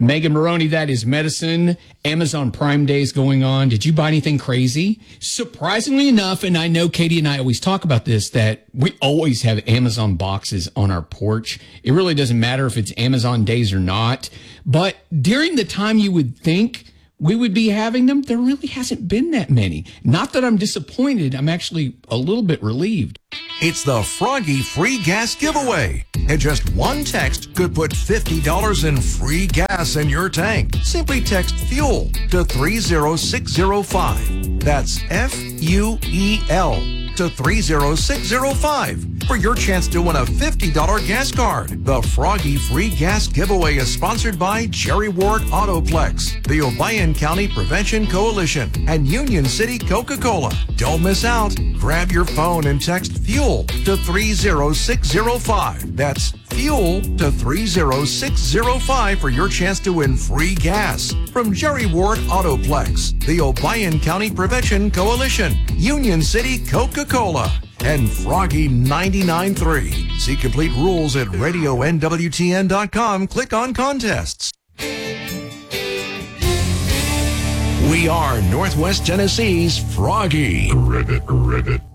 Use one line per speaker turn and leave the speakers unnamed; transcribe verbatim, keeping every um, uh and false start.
Megan Maroney, that is medicine. Amazon Prime Day is going on. Did you buy anything crazy? Surprisingly enough, and I know Katie and I always talk about this, that we always have Amazon boxes on our porch. It really doesn't matter if it's Amazon days or not. But during the time you would think we would be having them, there really hasn't been that many. Not that I'm disappointed. I'm actually a little bit relieved.
It's the Froggy Free Gas Giveaway. And just one text could put fifty dollars in free gas in your tank. Simply text FUEL to three zero six zero five. That's F U E L to three zero six zero five for your chance to win a fifty dollars gas card. The Froggy Free Gas Giveaway is sponsored by Jerry Ward Autoplex, the Obion County Prevention Coalition, and Union City Coca-Cola. Don't miss out. Grab your phone and text FUEL to three zero six zero five. That's FUEL to three zero six zero five for your chance to win free gas from Jerry Ward Autoplex, the Obion County Prevention Coalition, Union City Coca-Cola, and Froggy ninety-nine point three. See complete rules at radio N W T N dot com. Click on contests. We are Northwest Tennessee's Froggy.
Ribbit, ribbit.